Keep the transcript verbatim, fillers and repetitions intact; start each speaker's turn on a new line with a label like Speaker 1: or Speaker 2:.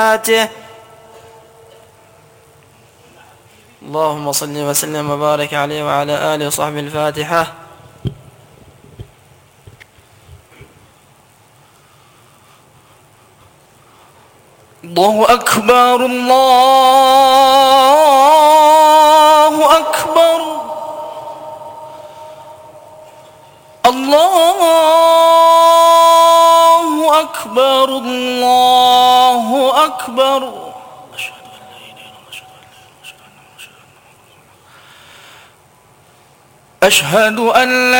Speaker 1: اللهم صل وسلم وبارك عليه وعلى آله وصحبه. الفاتحة. الله أكبر الله أكبر الله أكبر الله أكبر. أشهد أن لا